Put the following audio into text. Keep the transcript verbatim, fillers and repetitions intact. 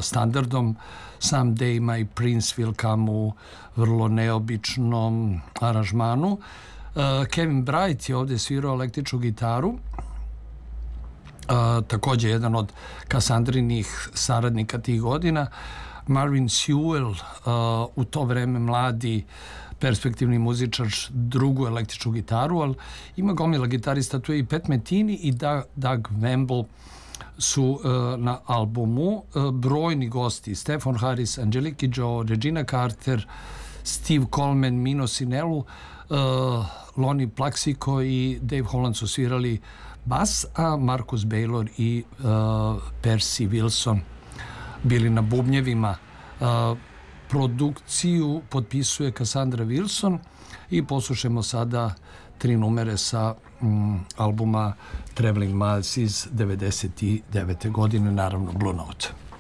standardom. Someday My Prince Will Come u vrlo neobičnom aranžmanu. Kevin Bright je ovdje svirao električnu gitaru, također jedan od Kassandrinih saradnika tih godina. Marvin Sewell, u to vreme mladi perspektivni muzičar, drugu električnu gitaru, ali ima gomila gitarista, tu je i Pat Metheny i Doug Wemble su uh, na albumu. Uh, brojni gosti, Stefan Harris, Angelique Kidjo, Regina Carter, Steve Coleman, Mino Sinelu, uh, Lonnie Plaxico i Dave Holland su svirali bas, a Marcus Baylor i uh, Percy Wilson bili na bubnjevima. Uh, produkciju potpisuje Cassandra Wilson i poslušajmo sada tri numere sa mm, albuma Traveling Miles iz devedeset devete godine, naravno Blue Note.